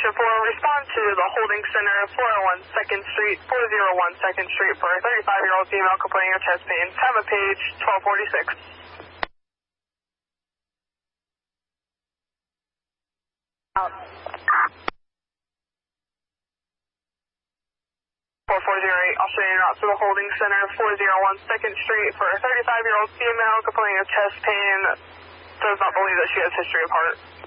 Station 4, respond to the holding center, 401 2nd Street, 401 2nd Street for a 35-year-old female complaining of chest pain. Time of page 1246. 4408, I'll show you route to the holding center, 401 2nd Street for a 35-year-old female complaining of chest pain. Does not believe that she has history of heart.